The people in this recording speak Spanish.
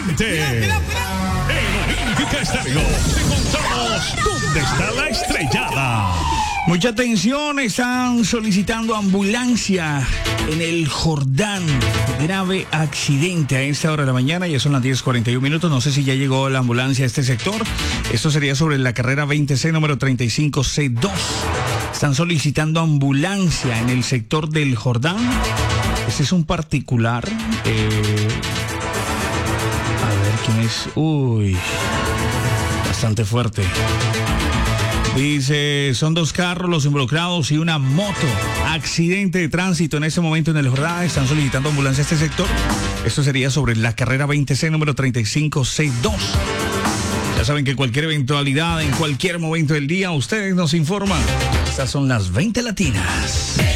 En Olímpica Estéreo te contamos dónde está la estrellada. Mucha atención, están solicitando ambulancia en el Jordán. Grave accidente a esta hora de la mañana, ya son las 10:41. No sé si ya llegó la ambulancia a este sector. Esto sería sobre la carrera 20C, número 35C2. Están solicitando ambulancia en el sector del Jordán. Este es un particular. A ver quién es. Uy, bastante fuerte. Dice, son 2 carros los involucrados y una moto. Accidente de tránsito en este momento en el Jordán. Están solicitando ambulancia a este sector. Esto sería sobre la carrera 20C, número 35C2. Ya saben que cualquier eventualidad, en cualquier momento del día, ustedes nos informan. Estas son las 20 latinas.